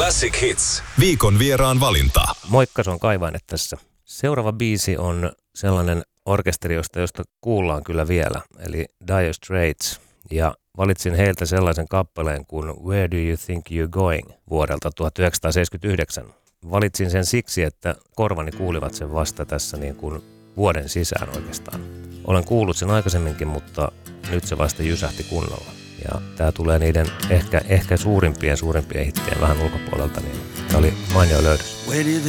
Classic Hits. Viikon vieraan valinta. Moikka, se on Kaivainen tässä. Seuraava biisi on sellainen orkesteri, josta kuullaan kyllä vielä, eli Dire Straits. Ja valitsin heiltä sellaisen kappaleen kuin Where Do You Think You're Going vuodelta 1979. Valitsin sen siksi, että korvani kuulivat sen vasta tässä niin kuin vuoden sisään oikeastaan. Olen kuullut sen aikaisemminkin, mutta nyt se vasta jysähti kunnolla. Ja tää tulee niiden ehkä suurimpien hittien vähän ulkopuolelta, niin tää oli mainio löydös.